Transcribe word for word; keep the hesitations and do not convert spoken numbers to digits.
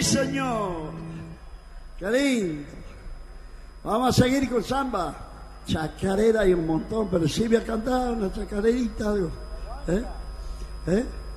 señor. Qué lindo. Vamos a seguir con samba. Chacarera hay un montón, pero sirve a cantar una chacarerita, algo. ¿Eh? ¿Eh?